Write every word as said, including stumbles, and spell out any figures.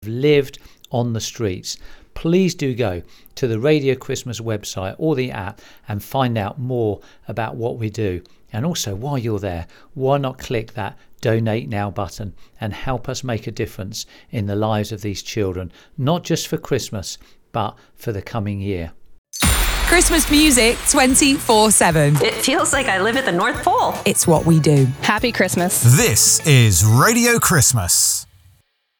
lived on the streets. Please do go to the Radio Christmas website or the app and find out more about what we do. And also, while you're there, why not click that Donate Now button and help us make a difference in the lives of these children, not just for Christmas, but for the coming year. Christmas music twenty-four seven. It feels like I live at the North Pole. It's what we do. Happy Christmas. This is Radio Christmas.